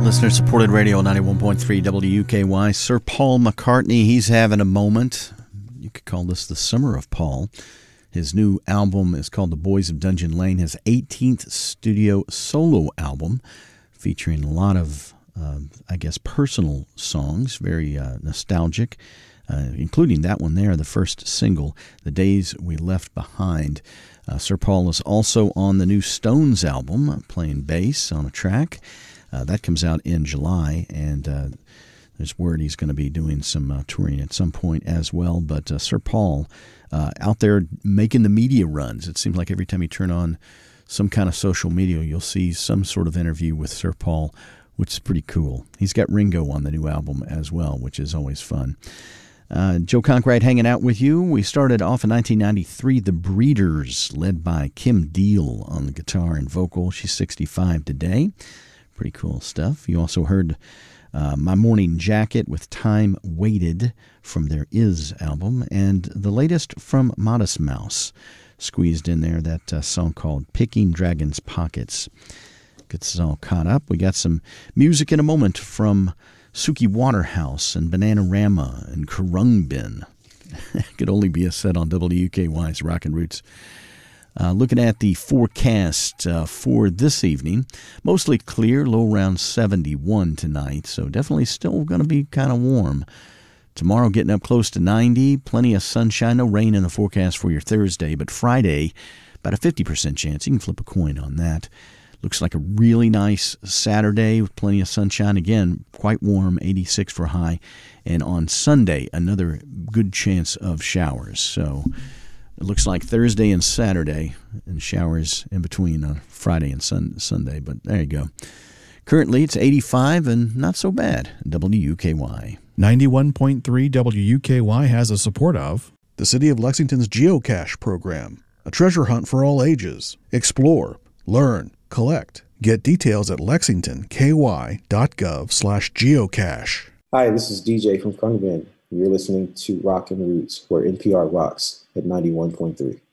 Listener-supported radio, 91.3 WUKY. Sir Paul McCartney, he's having a moment. You could call this the summer of Paul. His new album is called The Boys of Dungeon Lane, his 18th studio solo album, featuring a lot of, personal songs, very nostalgic, including that one there, the first single, The Days We Left Behind. Sir Paul is also on the new Stones album, playing bass on a track. That comes out in July, and there's word he's going to be doing some touring at some point as well. But Sir Paul out there making the media runs. It seems like every time you turn on some kind of social media, you'll see some sort of interview with Sir Paul, which is pretty cool. He's got Ringo on the new album as well, which is always fun. Joe Conkright hanging out with you. We started off in 1993, The Breeders, led by Kim Deal on the guitar and vocal. She's 65 today. Pretty cool stuff. You also heard My Morning Jacket with Time Waited from their Is album, and the latest from Modest Mouse, squeezed in there, that song called Picking Dragon's Pockets. Gets us all caught up. We got some music in a moment from Suki Waterhouse and Bananarama and Khruangbin. Could only be a set on WUKY's Rockin' Roots. Looking at the forecast for this evening, mostly clear, low around 71 tonight, so definitely still going to be kind of warm. Tomorrow getting up close to 90, plenty of sunshine, no rain in the forecast for your Thursday, but Friday, about a 50% chance. You can flip a coin on that. Looks like a really nice Saturday with plenty of sunshine. Again, quite warm, 86 for high. And on Sunday, another good chance of showers. So it looks like Thursday and Saturday, and showers in between on Friday and Sunday. But there you go. Currently, it's 85 and not so bad. WUKY. 91.3 WUKY has the support of the City of Lexington's Geocache program, a treasure hunt for all ages. Explore, learn, collect. Get details at lexingtonky.gov/geocache. Hi, this is DJ from Khruangbin. You're listening to Rockin' Roots, where NPR rocks at 91.3.